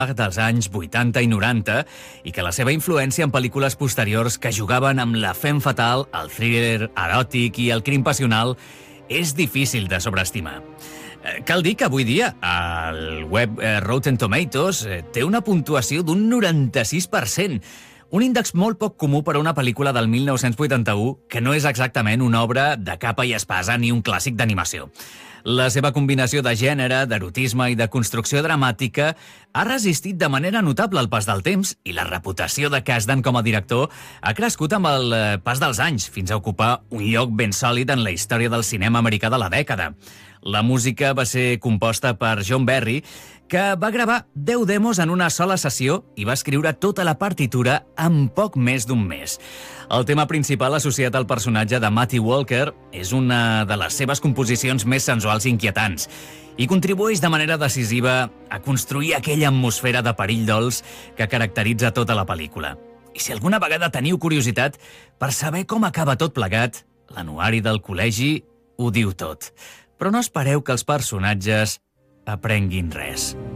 dels anys 80 i 90 i que la seva influència en pel·lícules posteriors que jugaven amb la femme fatal, el thriller eròtic i el crim passional és difícil de sobreestimar. Cal dir que avui dia el web Rotten Tomatoes té una puntuació d'un 96%, un índex molt poc comú per a una pel·lícula del 1981 que no és exactament una obra de capa i espasa ni un clàssic d'animació. La seva combinació de gènere, d'erotisme i de construcció dramàtica ha resistit de manera notable al pas del temps i la reputació de Kasdan com a director ha crescut amb el pas dels anys fins a ocupar un lloc ben sòlid en la història del cinema americà de la dècada. La música va ser composta per John Barry, que va gravar 10 demos en una sola sessió i va escriure tota la partitura en poc més d'un mes. El tema principal associat al personatge de Matty Walker és una de les seves composicions més sensuals i inquietants i contribueix de manera decisiva a construir aquella atmosfera de perill dolç que caracteritza tota la pel·lícula. I si alguna vegada teniu curiositat per saber com acaba tot plegat, l'anuari del col·legi ho diu tot. Però no espereu que els personatges aprenguin res.